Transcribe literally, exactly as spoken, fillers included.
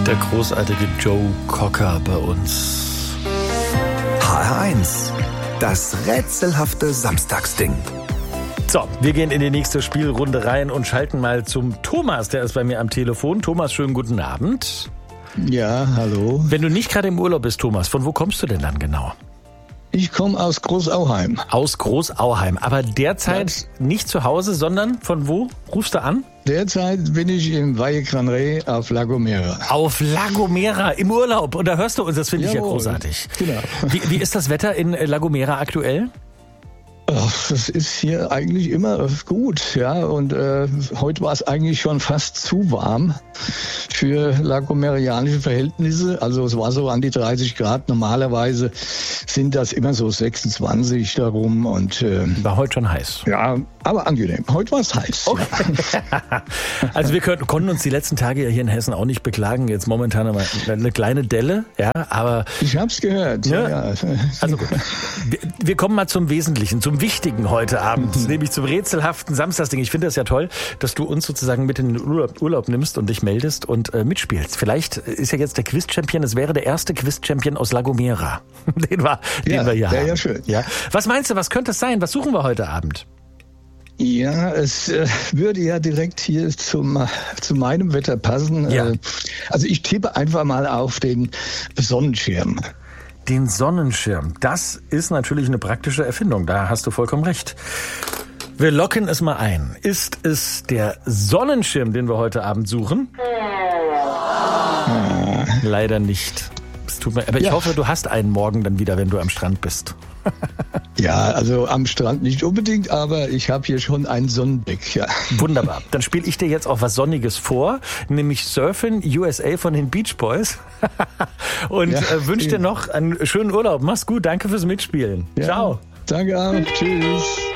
Der großartige Joe Cocker bei uns. H R eins, das rätselhafte Samstagsding. So, wir gehen in die nächste Spielrunde rein und schalten mal zum Thomas, der ist bei mir am Telefon. Thomas, schönen guten Abend. Ja, hallo. Wenn du nicht gerade im Urlaub bist, Thomas, von wo kommst du denn dann genau? Ich komme aus Großauheim. Aus Großauheim, aber derzeit ja. nicht zu Hause, sondern von wo rufst du an? Derzeit bin ich in Valle Gran Rey auf La Gomera. Auf La Gomera im Urlaub und da hörst du uns, das finde ich ja großartig. Genau. Wie, wie ist das Wetter in La Gomera aktuell? Ach, das ist hier eigentlich immer gut, ja. Und äh, heute war es eigentlich schon fast zu warm für lagomerianische Verhältnisse. Also es war so an die dreißig Grad. Normalerweise sind das immer so sechsundzwanzig darum. Und äh, war heute schon heiß. Ja, aber angenehm. Heute war es heiß. Okay. Ja. Also wir können, konnten uns die letzten Tage ja hier in Hessen auch nicht beklagen. Jetzt momentan eine, eine kleine Delle, ja. Aber ich hab's gehört. Ja, ja. Also gut. Wir, wir kommen mal zum Wesentlichen, zum Wichtigen heute Abend, mhm. nämlich zum rätselhaften Samstagsding. Ich finde das ja toll, dass du uns sozusagen mit in den Urlaub, Urlaub nimmst und dich meldest und äh, mitspielst. Vielleicht ist ja jetzt der Quiz-Champion, es wäre der erste Quiz-Champion aus La Gomera. Den wir, den ja, wir hier der haben. Ja, schön. Ja. Was meinst du, was könnte es sein? Was suchen wir heute Abend? Ja, es äh, würde ja direkt hier zum, zu meinem Wetter passen. Ja. Äh, also ich tippe einfach mal auf den Sonnenschirm. Den Sonnenschirm, das ist natürlich eine praktische Erfindung, da hast du vollkommen recht. Wir locken es mal ein. Ist es der Sonnenschirm, den wir heute Abend suchen? Ah. Leider nicht. Es tut mir, aber ich ja. hoffe, du hast einen morgen dann wieder, wenn du am Strand bist. Ja, also am Strand nicht unbedingt, aber ich habe hier schon einen Sonnenblick. Ja. Wunderbar. Dann spiele ich dir jetzt auch was Sonniges vor, nämlich Surfin' U S A von den Beach Boys. Und ja, äh, wünsche dir noch einen schönen Urlaub. Mach's gut, danke fürs Mitspielen. Ja, ciao. Danke auch, tschüss.